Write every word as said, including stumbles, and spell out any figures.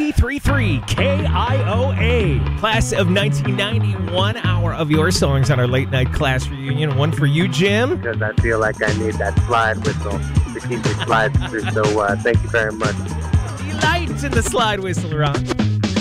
ninety-three point three K I O A. Class of nineteen ninety-one, hour of your songs on our late night class reunion. One for you, Jim. Because I feel like I need that slide whistle to keep me sliding through. So uh, thank you very much. Delight in the slide whistle, Ron.